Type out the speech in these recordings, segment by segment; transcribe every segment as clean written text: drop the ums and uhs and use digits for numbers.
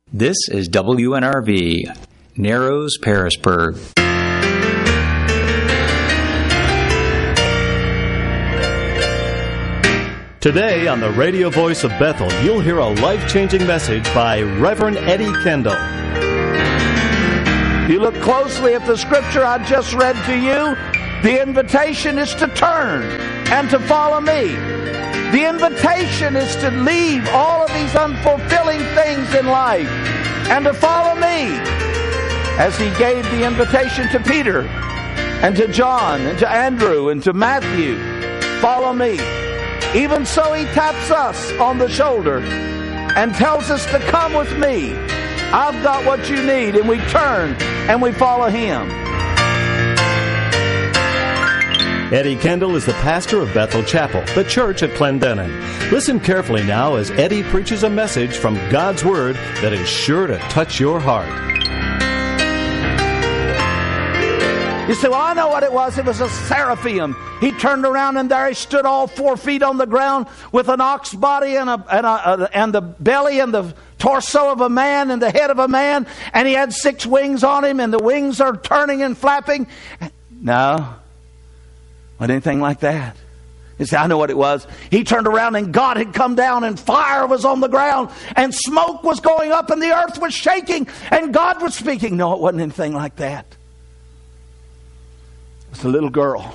This is WNRV, Narrows, Parisburg. Today on the radio voice of Bethel, you'll hear a life-changing message by Reverend Eddie Kendall. You look closely at the scripture I just read to you. The invitation is to turn and to follow me. The invitation is to leave all of these unfulfilling things in life and to follow me. As he gave the invitation to Peter and to John and to Andrew and to Matthew, follow me. Even so, he taps us on the shoulder and tells us to come with me. I've got what you need. And we turn and we follow him. Eddie Kendall is the pastor of Bethel Chapel, the church at Clendenin. Listen carefully now as Eddie preaches a message from God's Word that is sure to touch your heart. You say, well, I know what it was. It was a seraphim. He turned around and there he stood all 4 feet on the ground with an ox body and the belly and the torso of a man and the head of a man. And he had 6 wings on him and the wings are turning and flapping. No. Not anything like that. You say, I know what it was. He turned around and God had come down and fire was on the ground and smoke was going up and the earth was shaking and God was speaking. No, it wasn't anything like that. It was a little girl.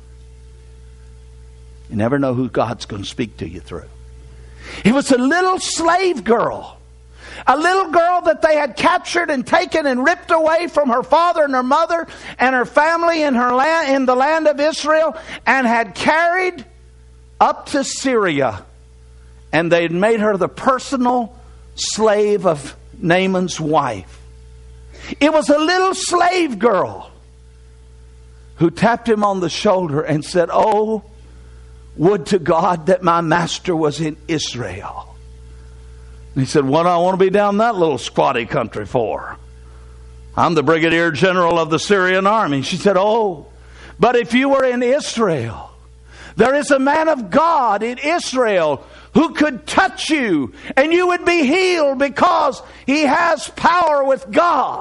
You never know who God's going to speak to you through. It was a little slave girl. A little girl that they had captured and taken and ripped away from her father and her mother and her family in the land of Israel and had carried up to Syria. And they had made her the personal slave of Naaman's wife. It was a little slave girl who tapped him on the shoulder and said, "Oh, would to God that my master was in Israel." And he said, "What do I want to be down that little squatty country for? I'm the brigadier general of the Syrian army." She said, "Oh, but if you were in Israel, there is a man of God in Israel who could touch you and you would be healed because he has power with God."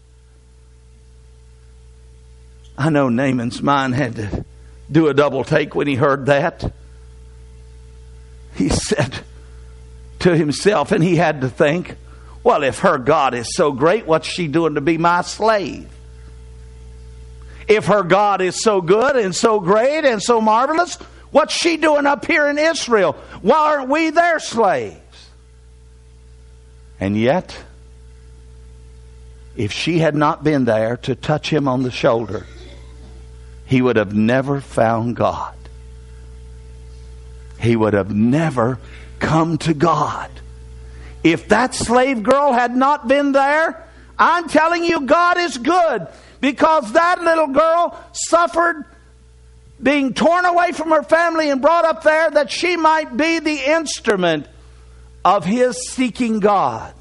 I know Naaman's mind had to do a double take when he heard that. He said to himself, and he had to think, well, if her God is so great, what's she doing to be my slave? If her God is so good and so great and so marvelous, what's she doing up here in Israel? Why aren't we their slaves? And yet, if she had not been there to touch him on the shoulder, he would have never found God. He would have never come to God. If that slave girl had not been there, I'm telling you, God is good, because that little girl suffered being torn away from her family and brought up there that she might be the instrument of his seeking God.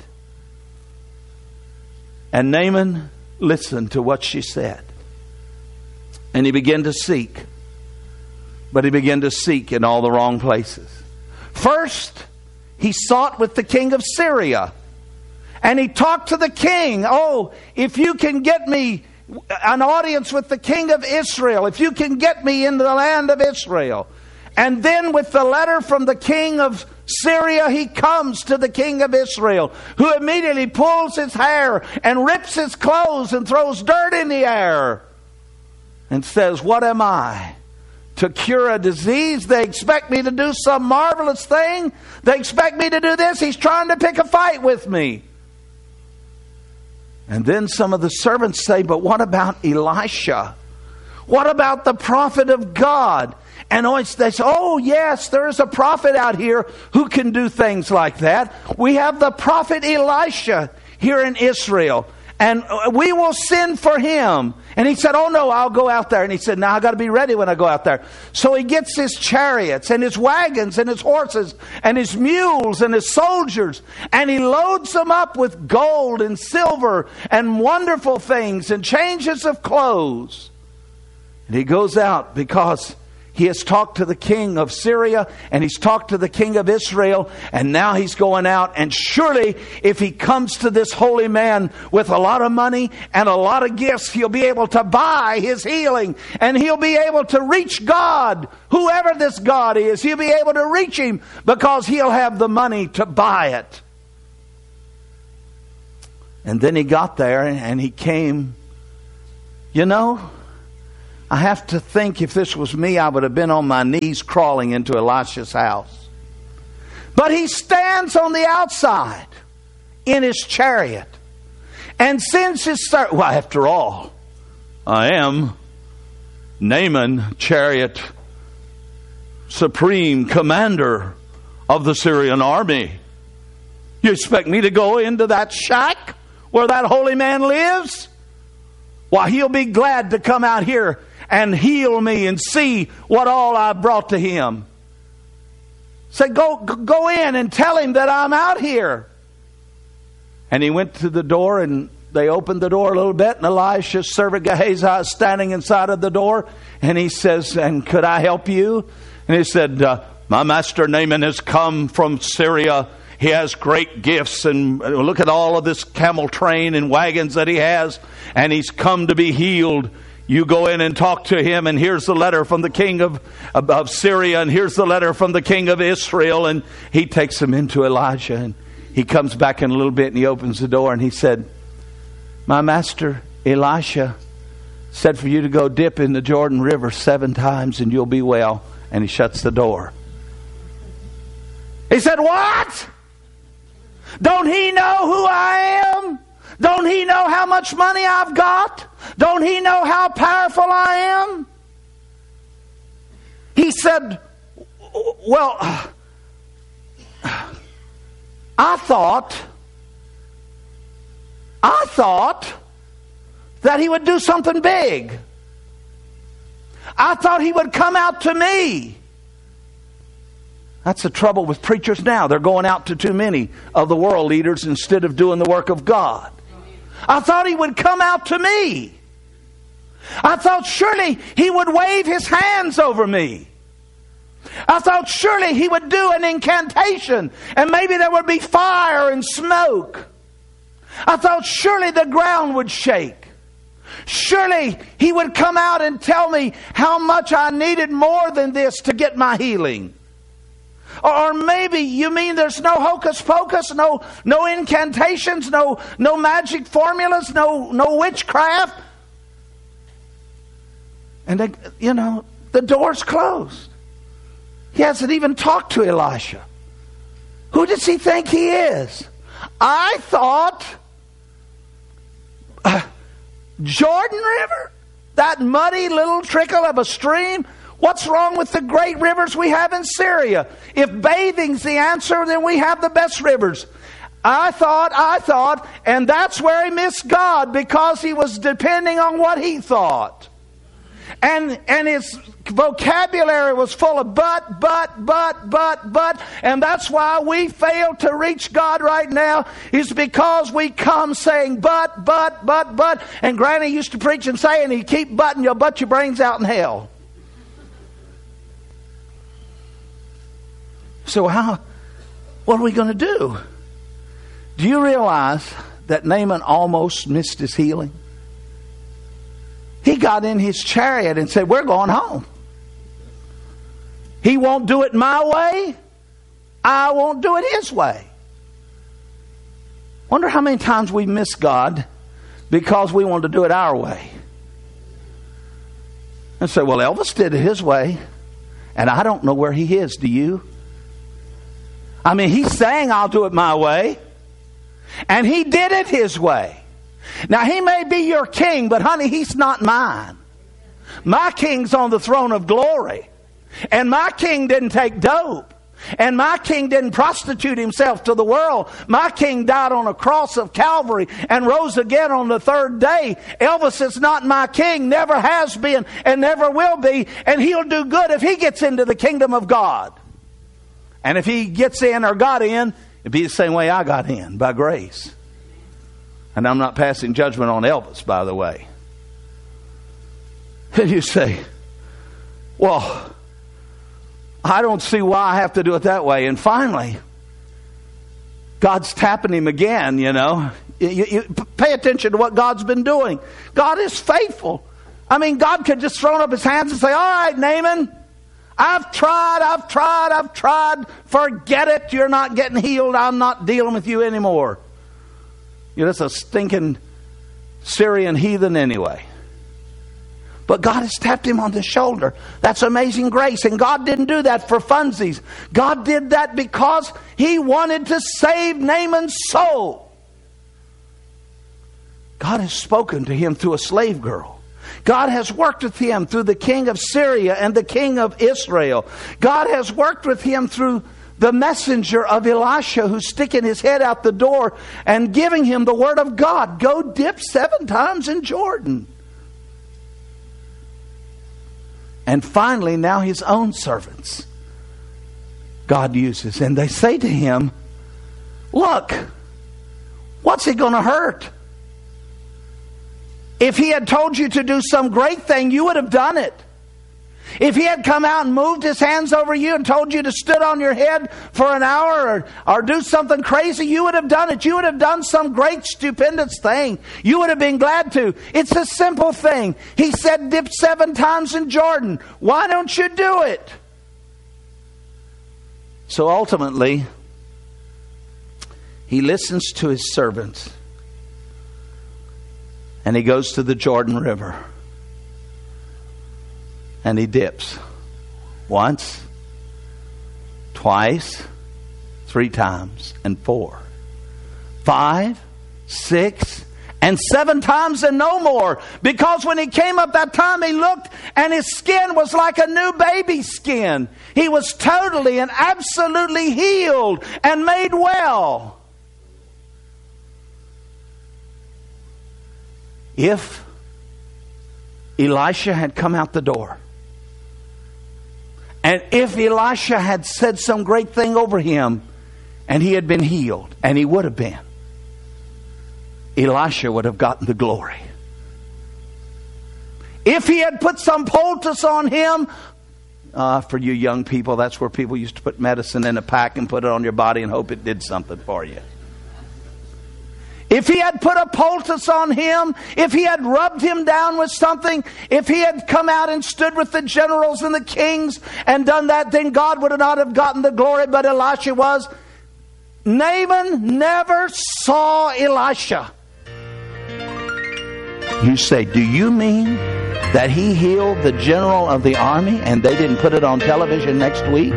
And Naaman listened to what she said. And he began to seek. But he began to seek in all the wrong places. First, he sought with the king of Syria. And he talked to the king. "Oh, if you can get me an audience with the king of Israel, if you can get me into the land of Israel." And then with the letter from the king of Syria, he comes to the king of Israel, who immediately pulls his hair and rips his clothes and throws dirt in the air and says, "What am I? To cure a disease? They expect me to do some marvelous thing. They expect me to do this. He's trying to pick a fight with me." And then some of the servants say, "But what about Elisha? What about the prophet of God?" And they say, "Oh, yes, there is a prophet out here who can do things like that. We have the prophet Elisha here in Israel, and we will send for him." And he said, "Oh no, I'll go out there." And he said, "Now I got to be ready when I go out there." So he gets his chariots and his wagons and his horses and his mules and his soldiers, and he loads them up with gold and silver and wonderful things and changes of clothes. And he goes out because he has talked to the king of Syria, and he's talked to the king of Israel, and now he's going out. And surely if he comes to this holy man with a lot of money and a lot of gifts, he'll be able to buy his healing, and he'll be able to reach God. Whoever this God is, he'll be able to reach him because he'll have the money to buy it. And then he got there and he came. You know, I have to think if this was me, I would have been on my knees crawling into Elisha's house. But he stands on the outside in his chariot and sends his servant. Well, after all, I am Naaman, chariot supreme commander of the Syrian army. You expect me to go into that shack where that holy man lives? Why, he'll be glad to come out here and heal me and see what all I brought to him. Say, go in and tell him that I'm out here. And he went to the door, and they opened the door a little bit, and Elisha's servant Gehazi is standing inside of the door, and he says, and could I help you? And he said, my master Naaman has come from Syria. He has great gifts, and look at all of this camel train and wagons that he has, and he's come to be healed. You go in and talk to him, and here's the letter from the king of Syria, and here's the letter from the king of Israel. And he takes him into Elijah, and he comes back in a little bit, and he opens the door, and he said, my master Elisha said for you to go dip in the Jordan River 7 times, and you'll be well. And he shuts the door. He said, what? Don't he know who I am? Don't he know how much money I've got? Don't he know how powerful I am? He said, well, I thought that he would do something big. I thought he would come out to me. That's the trouble with preachers now. They're going out to too many of the world leaders instead of doing the work of God. I thought he would come out to me. I thought surely he would wave his hands over me. I thought surely he would do an incantation and maybe there would be fire and smoke. I thought surely the ground would shake. Surely he would come out and tell me how much I needed more than this to get my healing. Or maybe you mean there's no hocus pocus, no incantations, no magic formulas, no witchcraft. And the door's closed. He hasn't even talked to Elisha. Who does he think he is? I thought Jordan River, that muddy little trickle of a stream. What's wrong with the great rivers we have in Syria? If bathing's the answer, then we have the best rivers. I thought, and that's where he missed God, because he was depending on what he thought. And his vocabulary was full of but, and that's why we fail to reach God right now, is because we come saying but, and Granny used to preach and say, and you keep butting, you'll butt your brains out in hell. So what are we going to do? Do you realize that Naaman almost missed his healing? He got in his chariot and said, we're going home. He won't do it my way. I won't do it his way. Wonder how many times we miss God because we want to do it our way. And say, well, Elvis did it his way, and I don't know where he is. Do you? I mean, he's saying I'll do it my way, and he did it his way. Now, he may be your king, but honey, he's not mine. My king's on the throne of glory, and my king didn't take dope, and my king didn't prostitute himself to the world. My king died on a cross of Calvary and rose again on the 3rd day. Elvis is not my king, never has been, and never will be, and he'll do good if he gets into the kingdom of God. And if he gets in or got in, it'd be the same way I got in, by grace. And I'm not passing judgment on Elvis, by the way. And you say, well, I don't see why I have to do it that way. And finally, God's tapping him again, you know. You pay attention to what God's been doing. God is faithful. I mean, God could just throw up his hands and say, all right, Naaman, I've tried. Forget it. You're not getting healed. I'm not dealing with you anymore. You're just a stinking Syrian heathen anyway. But God has tapped him on the shoulder. That's amazing grace. And God didn't do that for funsies. God did that because he wanted to save Naaman's soul. God has spoken to him through a slave girl. God has worked with him through the king of Syria and the king of Israel. God has worked with him through the messenger of Elisha, who's sticking his head out the door and giving him the word of God. Go dip 7 times in Jordan. And finally, now his own servants God uses. And they say to him, look, what's it going to hurt? If he had told you to do some great thing, you would have done it. If he had come out and moved his hands over you and told you to stood on your head for an hour or do something crazy, you would have done it. You would have done some great, stupendous thing. You would have been glad to. It's a simple thing. He said, dip 7 times in Jordan. Why don't you do it? So ultimately, he listens to his servants. And he goes to the Jordan River. And he dips. Once, twice, 3 times, and 4, 5, 6, and 7 times and no more. Because when he came up that time, he looked and his skin was like a new baby's skin. He was totally and absolutely healed and made well. If Elisha had come out the door, and if Elisha had said some great thing over him, and he had been healed, and he would have been, Elisha would have gotten the glory. If he had put some poultice on him, for you young people, that's where people used to put medicine in a pack and put it on your body and hope it did something for you. If he had put a poultice on him, if he had rubbed him down with something, if he had come out and stood with the generals and the kings and done that, then God would not have gotten the glory, but Elisha was. Naaman never saw Elisha. You say, do you mean that he healed the general of the army and they didn't put it on television next week?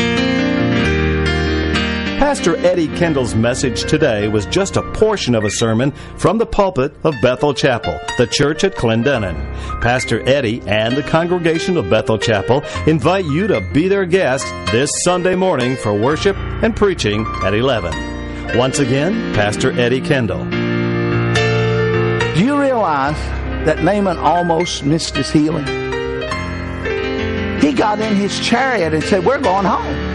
Pastor Eddie Kendall's message today was just a portion of a sermon from the pulpit of Bethel Chapel, the church at Clendenin. Pastor Eddie and the congregation of Bethel Chapel invite you to be their guest this Sunday morning for worship and preaching at 11. Once again, Pastor Eddie Kendall. Do you realize that Naaman almost missed his healing? He got in his chariot and said, we're going home.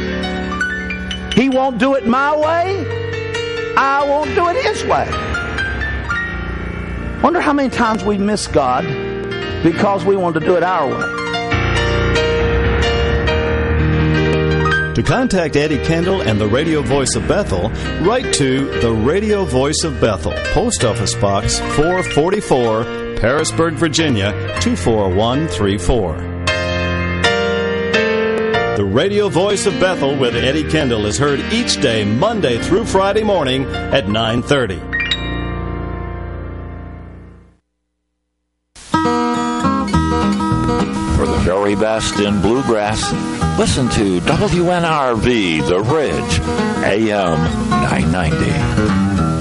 He won't do it my way. I won't do it his way. Wonder how many times we miss God because we want to do it our way. To contact Eddie Kendall and the Radio Voice of Bethel, write to the Radio Voice of Bethel, Post Office Box 444, Parisburg, Virginia 24134. The Radio Voice of Bethel with Eddie Kendall is heard each day, Monday through Friday morning at 9:30. For the very best in bluegrass, listen to WNRV The Ridge, AM 990.